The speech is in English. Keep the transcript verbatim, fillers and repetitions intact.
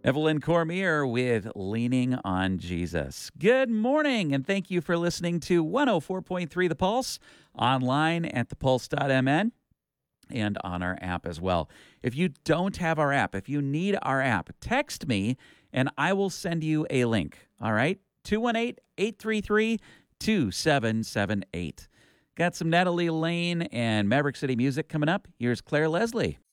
Evelyn Cormier with Leaning on Jesus. Good morning, and thank you for listening to one oh four point three The Pulse, online at the pulse dot m n, and on our app as well. If you don't have our app, if you need our app, text me, and I will send you a link, all right? two one eight, eight three three, two seven seven eight. Got some Natalie Lane and Maverick City music coming up. Here's Claire Leslie.